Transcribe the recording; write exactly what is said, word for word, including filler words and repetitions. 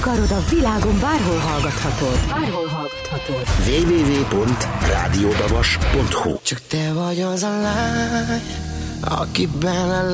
akarod, a világon bárhol hallgathatod. Bárhol hallgathatod. double-u double-u double-u pont rádiódavas pont hu. Csak te vagy az a lány, aki bele